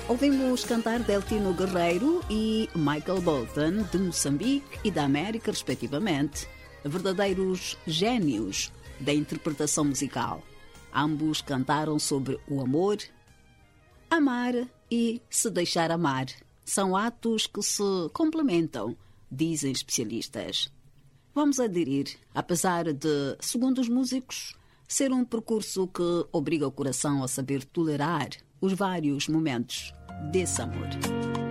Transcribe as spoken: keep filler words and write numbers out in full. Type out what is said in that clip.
Ouvimos cantar Deltino Guerreiro e Michael Bolton, de Moçambique e da América, respectivamente, verdadeiros génios da interpretação musical. Ambos cantaram sobre o amor, amar e se deixar amar. São atos que se complementam, dizem especialistas. Vamos aderir, apesar de, segundo os músicos, ser um percurso que obriga o coração a saber tolerar os vários momentos desse amor.